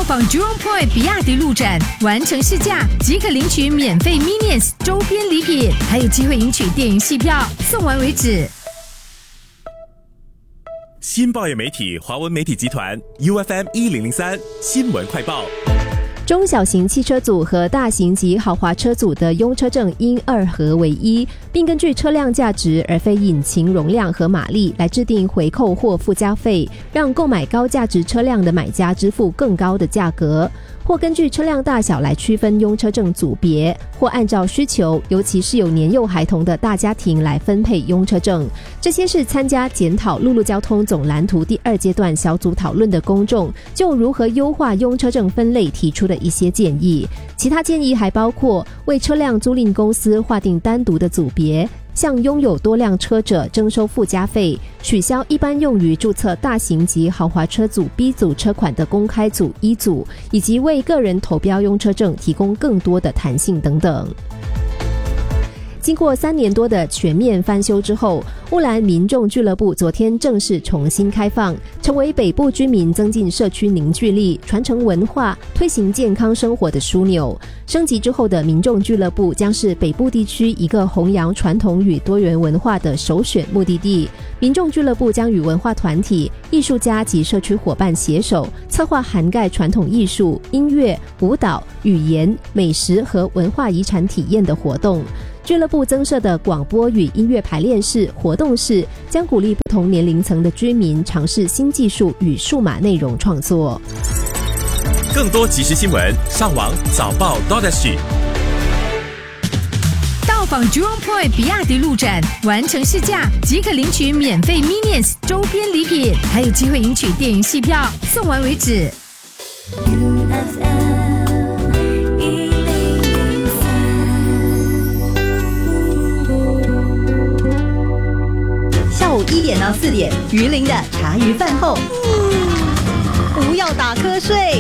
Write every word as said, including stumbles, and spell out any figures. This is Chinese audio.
访 Jurong Point 比亚迪路展，完成试驾即可领取免费 Minions 周边礼品，还有机会赢取电影戏票，送完为止。 新报业媒体华文媒体集团 U F M 一零零三新闻快报。 中小型汽车组和大型及豪华车组的拥车证应二合为一，并根据车辆价值而非引擎容量和马力来制定回扣或附加费，让购买高价值车辆的买家支付更高的价格，或根据车辆大小来区分拥车证组别，或按照需求，尤其是有年幼孩童的大家庭来分配拥车证。这些是参加检讨陆路交通总蓝图第二阶段小组讨论的公众就如何优化拥车证分类提出的一些建议。其他建议还包括为车辆租赁公司划定单独的组别，向拥有多辆车者征收附加费，取消一般用于注册大型及豪华车组 B 组车款的公开组一组，以及为个人投标拥车证提供更多的弹性等等。经过三年多的全面翻修之后，乌兰民众俱乐部昨天正式重新开放，成为北部居民增进社区凝聚力、传承文化、推行健康生活的枢纽。升级之后的民众俱乐部将是北部地区一个弘扬传统与多元文化的首选目的地。民众俱乐部将与文化团体、艺术家及社区伙伴携手，策划涵盖传统艺术、音乐、舞蹈、语言、美食和文化遗产体验的活动。俱乐部增设的广播与音乐排练室、活动室将鼓励不同年龄层的居民尝试新技术与数码内容创作。 更多即时新闻，上网早报 .sg。 到访 Jurong Point 比亚迪路展，完成试驾即可领取免费 Minions 周边礼品，还有机会赢取电影戏票，送完为止。 下午一点到四点，鱼鳞的茶余饭后，不要打瞌睡。